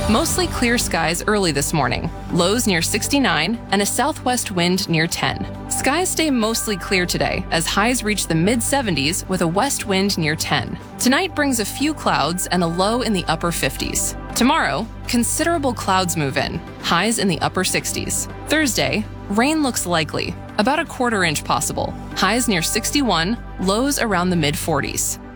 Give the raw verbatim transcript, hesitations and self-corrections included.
Mostly clear skies early this morning, lows near sixty-nine and a southwest wind near ten. Skies stay mostly clear today as highs reach the mid seventies with a west wind near ten. Tonight brings a few clouds and a low in the upper fifties. Tomorrow, considerable clouds move in, highs in the upper sixties. Thursday, rain looks likely, about a quarter inch possible, highs near sixty-one, lows around the mid forties.